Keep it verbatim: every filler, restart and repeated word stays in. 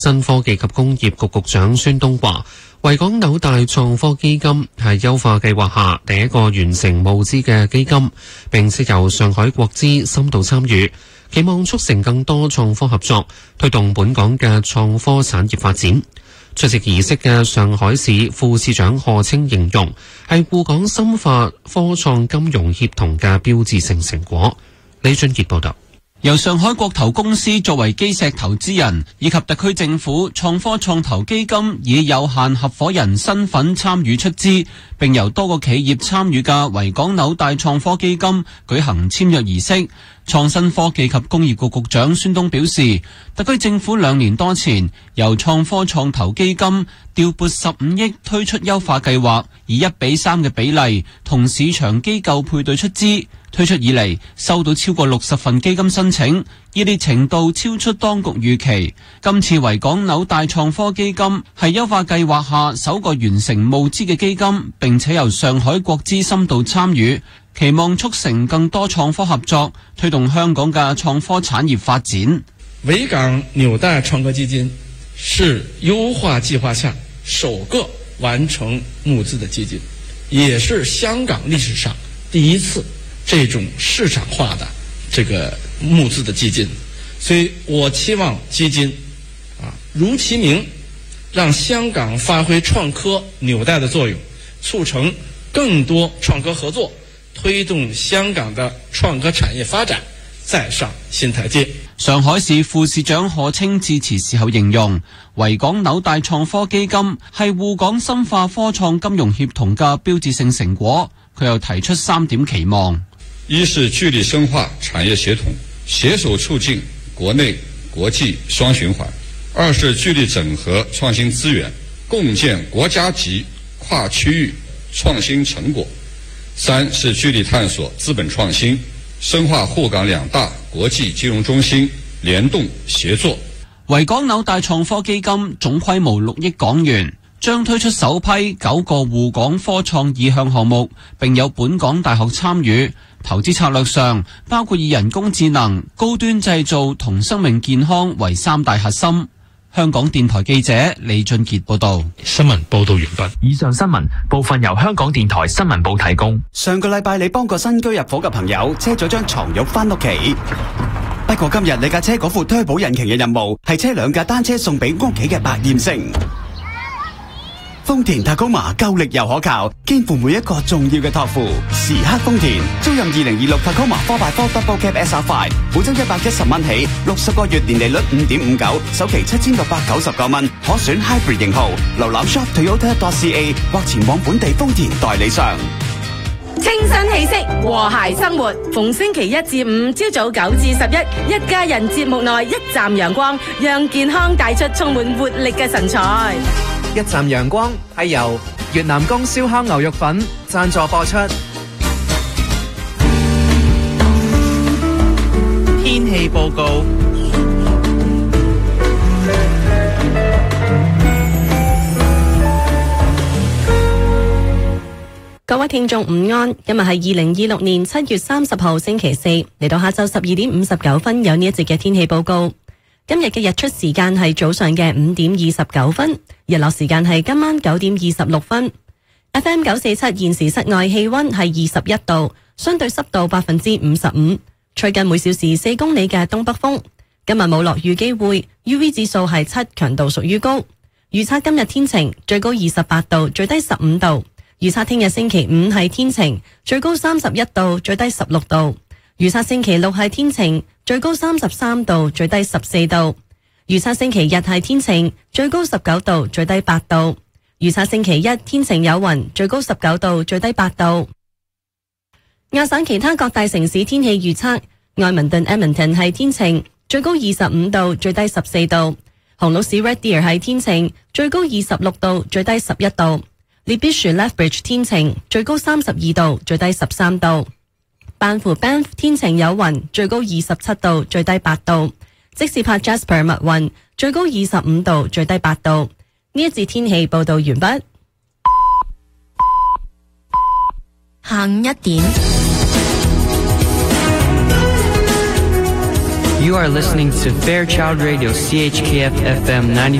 新科技及工業局局長孫東話，維港紐大創科基金係優化計劃下第一個完成募資嘅基金，並且由上海國資深度參與，期望促成更多創科合作，推動本港嘅創科產業發展。出席儀式嘅上海市副市長賀青形容係滬港深化科創金融協同嘅標誌性成果。李俊傑報道。 由上海國投公司作為基石投資人，以及特區政府創科創投基金以有限合夥人身份參與出資，並由多個企業參與嘅維港紐大創科基金舉行簽約儀式。創新科技及工業局局長孫東表示，特區政府兩年多前由創科創投基金調撥十五億推出優化計劃，以一比三嘅比例同市場機構配對出資。推出以嚟，收到超過六十份基金申請，熱烈程度超出當局預期。今次維港紐大創科基金係優化計劃下首個完成募資嘅基金，並且由上海國資深度參與，期望促成更多創科合作，推動香港嘅創科產業發展。 維港紐大創科基金是優化計劃下首個完成募資的基金，也是香港歷史上第一次這種市場化的這個募資的基金，所以我期望基金啊如其名，讓香港發揮創科紐帶的作用，促成更多創科合作，推動香港的創科產業發展再上新台階。 上海市副市長賀青致辭時候形容，維港紐大創科基金係滬港深化科創金融協同嘅標誌性成果。佢又提出三點期望。 一是聚力深化產業協同，攜手促進國內國際雙循環；二是聚力整合創新資源，共建國家級跨區域創新成果；三是聚力探索資本創新，深化滬港兩大國際金融中心聯動協作。 維港紐大創科基金總規模六億港元，將推出首批九個滬港科創意向項目，並有本港大學參與。投資策略上，包括以人工智能、高端製造同生命健康為三大核心。香港電台記者李俊傑報道。 新聞報道完畢。 以上新聞部分由香港電台新聞部提供。 上個禮拜你幫個新居入伙嘅朋友車咗張床褥翻屋企，不過今日你架車嗰副推保引擎嘅任務係車兩架單車送俾屋企嘅百厭星。豐田塔高馬夠力又可靠，肩負每一個重要嘅託付。時刻豐田，租任二零二六塔高馬 four by four Double Cab S R five， 每周一百一十蚊起，六十個月年利率五點五九，首期七千六百九十九蚊，可選 Hybrid 型號。瀏覽 shop toyota dot c a 或前往本地豐田代理商。 清新氣息，和諧生活。逢星期一至五朝早九至十一，一家人節目內一站陽光，讓健康帶出充滿活力嘅神采。 一站陽光係由越南宮燒烤牛肉粉贊助播出。天氣報告。 各位聽眾午安，今日係二零二六年七月三十號星期四，嚟到下晝十二點五十九分有呢一節嘅天氣報告。今日嘅日出時間係早上嘅五點二十九分，日落時間係今晚九點二十六分。F M 九四七現時室外氣溫係二十一度，相對濕度百分之五十五，吹近每小時四公里嘅東北風。今日冇落雨機會 ，U V 指數係七，強度屬於高。預測今日天晴，最高二十八度，最低十五度。預測聽日星期五係天晴，最高三十一度，最低十六度。預測星期六係天晴，最高三十三度，最低十四度。預測星期日係天晴，最高十九度，最低八度。預測星期一天晴有雲，最高十九度，最低八度。亞省其他各大城市天氣預測：愛民頓 Edmonton 係天晴，最高二十五度，最低十四度；紅鹿市 Red Deer 係天晴，最高二十六度，最低十一度；列必樹 Lethbridge 天晴，最高三十二度，最低十三度。班夫 Banff 天晴有雲，最高二十七度，最低八度。即使拍 Jasper 密雲，最高二十五度，最低八度。呢一節天氣報道完畢。 下午一點， You are listening to Fairchild Radio C H K F F M ninety.